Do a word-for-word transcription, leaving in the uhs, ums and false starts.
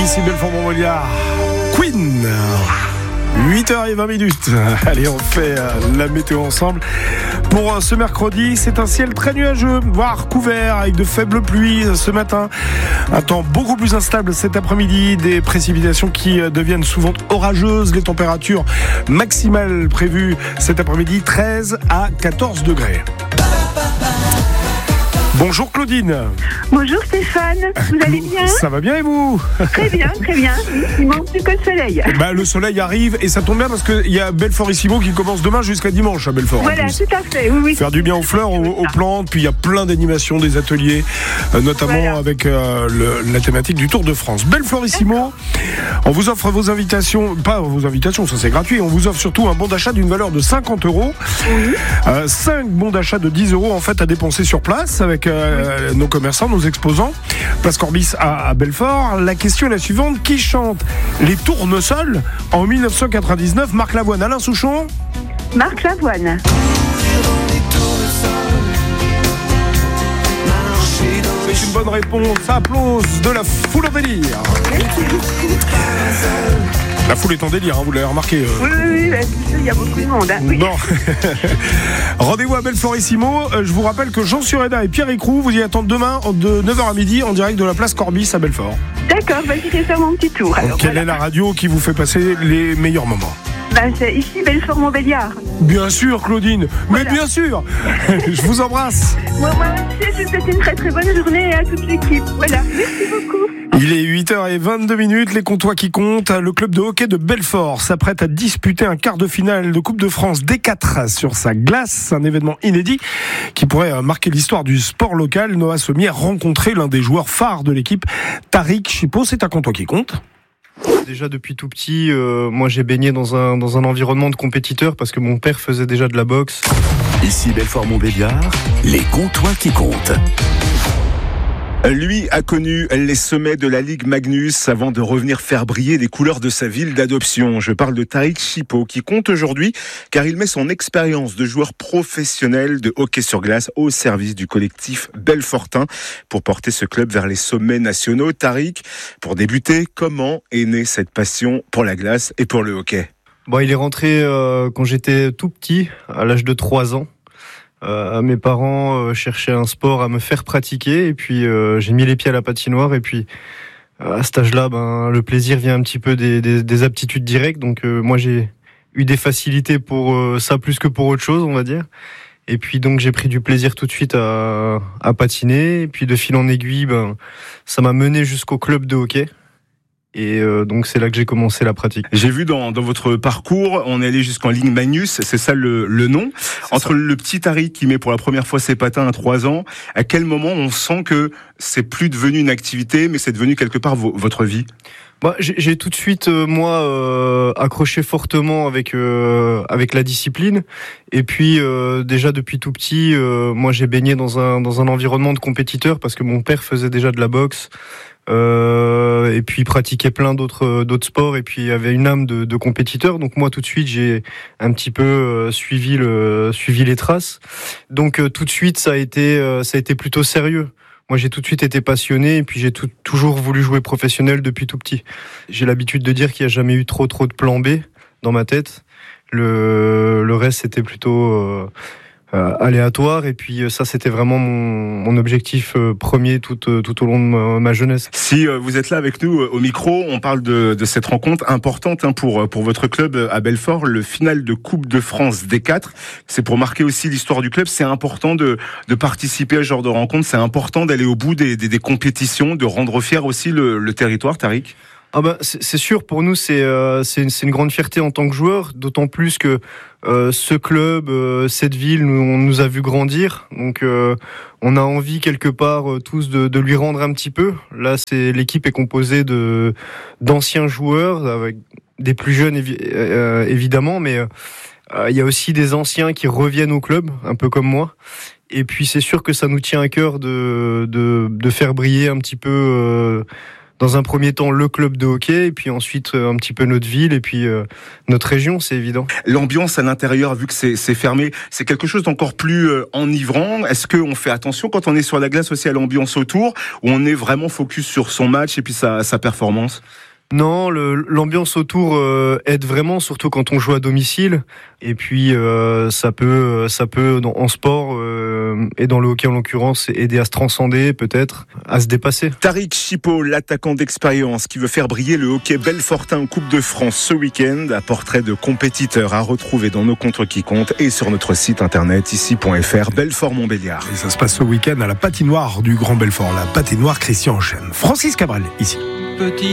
Ici Belfort-Montbéliard, Queen. huit heures vingt minutes. Allez, on fait la météo ensemble. Pour ce mercredi, c'est un ciel très nuageux, voire couvert, avec de faibles pluies ce matin. Un temps beaucoup plus instable cet après-midi. Des précipitations qui deviennent souvent orageuses. Les températures maximales prévues cet après-midi, treize à quatorze degrés. Bonjour Claudine. Bonjour Stéphane, vous allez bien ? Ça va bien et vous ? Très bien, très bien. Il manque plus que le soleil. Bah, le soleil arrive et ça tombe bien parce qu'il y a Belfort-Issimo qui commence demain jusqu'à dimanche à Belfort. Voilà, tout à fait. Oui, oui. Faire du bien aux fleurs, aux, aux plantes, puis il y a plein d'animations, des ateliers, euh, notamment voilà. avec euh, le, la thématique du Tour de France. Belfort-Issimo, on vous offre vos invitations, pas vos invitations, ça c'est gratuit, on vous offre surtout un bon d'achat d'une valeur de cinquante euros. Oui. Euh, cinq bons d'achat de dix euros en fait à dépenser sur place avec euh, oui. nos commerçants, nos exposants. Place Corbis à, à Belfort. La question est la suivante: qui chante les tournesols en dix-neuf cent quatre-vingt-dix-neuf? Marc Lavoine, Alain Souchon? Marc Lavoine. C'est une bonne réponse. Applause de la foule en délire. La foule est en délire, hein, vous l'avez remarqué. Euh... Oui, oui, oui, il y a beaucoup de monde. Hein. Oui. Non. Rendez-vous à Belfort-Issimo. Euh, je vous rappelle que Jean Sureda et Pierre Écrou vous y attendent demain de neuf heures à midi en direct de la place Corbis à Belfort. D'accord, bah, j'irai faire mon petit tour. Alors, quelle voilà. est la radio qui vous fait passer les meilleurs moments? Bah, c'est ici Belfort-Montbéliard. Bien sûr, Claudine. Voilà. Mais bien sûr. Je vous embrasse. Moi, moi aussi, je vous souhaite une très très bonne journée à toute l'équipe. Voilà, merci beaucoup. Il est huit heures vingt-deux minutes, les comptoirs qui comptent. Le club de hockey de Belfort s'apprête à disputer un quart de finale de Coupe de France D quatre sur sa glace. Un événement inédit qui pourrait marquer l'histoire du sport local. Noah Sommier a rencontré l'un des joueurs phares de l'équipe, Tariq Chipo. C'est un comptoir qui compte. Déjà depuis tout petit, euh, moi j'ai baigné dans un, dans un environnement de compétiteur parce que mon père faisait déjà de la boxe. Ici Belfort-Montbéliard, les comptoirs qui comptent. Lui a connu les sommets de la Ligue Magnus avant de revenir faire briller les couleurs de sa ville d'adoption. Je parle de Tariq Chipo qui compte aujourd'hui car il met son expérience de joueur professionnel de hockey sur glace au service du collectif belfortin pour porter ce club vers les sommets nationaux. Tariq, pour débuter, comment est née cette passion pour la glace et pour le hockey ? Bon, il est rentré euh, quand j'étais tout petit, à l'âge de trois ans. Euh, mes parents euh, cherchaient un sport à me faire pratiquer et puis euh, j'ai mis les pieds à la patinoire et puis euh, à cet âge-là, ben le plaisir vient un petit peu des, des, des aptitudes directes. Donc euh, moi j'ai eu des facilités pour euh, ça plus que pour autre chose, on va dire. Et puis donc j'ai pris du plaisir tout de suite à, à patiner. Et puis de fil en aiguille, ben ça m'a mené jusqu'au club de hockey. Et euh, donc c'est là que j'ai commencé la pratique. J'ai vu dans, dans votre parcours, on est allé jusqu'en Ligue Magnus, c'est ça le, le nom. C'est Entre ça. Le petit Tariq qui met pour la première fois ses patins à trois ans, à quel moment on sent que c'est plus devenu une activité, mais c'est devenu quelque part vo- votre vie ? Bah, j'ai, j'ai tout de suite euh, moi euh, accroché fortement avec euh, avec la discipline. Et puis euh, déjà depuis tout petit, euh, moi j'ai baigné dans un dans un environnement de compétiteur parce que mon père faisait déjà de la boxe. Euh, et puis pratiquait plein d'autres d'autres sports et puis avait une âme de, de compétiteur. Donc moi tout de suite j'ai un petit peu euh, suivi le suivi les traces. Donc euh, tout de suite ça a été euh, ça a été plutôt sérieux. Moi j'ai tout de suite été passionné et puis j'ai tout, toujours voulu jouer professionnel depuis tout petit. J'ai l'habitude de dire qu'il n'y a jamais eu trop trop de plan B dans ma tête. Le le reste c'était plutôt euh, Euh, aléatoire et puis ça c'était vraiment mon, mon objectif euh, premier tout, euh, tout au long de ma, ma jeunesse. Si euh, vous êtes là avec nous euh, au micro, on parle de, de cette rencontre importante hein, pour, pour votre club à Belfort, le final de Coupe de France D quatre. C'est pour marquer aussi l'histoire du club, c'est important de, de participer à ce genre de rencontre, c'est important d'aller au bout des, des, des compétitions, de rendre fier aussi le, le territoire, Tariq. Ah bah c'est, c'est sûr, pour nous c'est euh, c'est, une, c'est une grande fierté en tant que joueur, d'autant plus que euh, ce club, euh, cette ville, nous, on nous a vu grandir, donc euh, on a envie quelque part euh, tous de, de lui rendre un petit peu. Là, c'est l'équipe est composée de d'anciens joueurs, avec des plus jeunes évi- euh, évidemment, mais il euh, y a aussi des anciens qui reviennent au club, un peu comme moi. Et puis c'est sûr que ça nous tient à cœur de de, de faire briller un petit peu. Euh, dans un premier temps le club de hockey, et puis ensuite un petit peu notre ville, et puis euh, notre région, c'est évident. L'ambiance à l'intérieur, vu que c'est, c'est fermé, c'est quelque chose d'encore plus euh, enivrant. Est-ce qu'on fait attention quand on est sur la glace aussi à l'ambiance autour, ou on est vraiment focus sur son match et puis sa, sa performance ? Non, le, l'ambiance autour euh, aide vraiment, surtout quand on joue à domicile. Et puis euh, ça peut, ça peut dans, en sport euh, et dans le hockey en l'occurrence, aider à se transcender, peut-être, à se dépasser. Tariq Chipo, l'attaquant d'expérience qui veut faire briller le hockey belfortain en Coupe de France ce week-end. Un portrait de compétiteur à retrouver dans nos comptes qui comptent et sur notre site internet ici point f r, Belfort-Montbéliard. Et ça se passe ce week-end à la patinoire du Grand Belfort, la patinoire Christian Chêne. Francis Cabrel, ici. Petit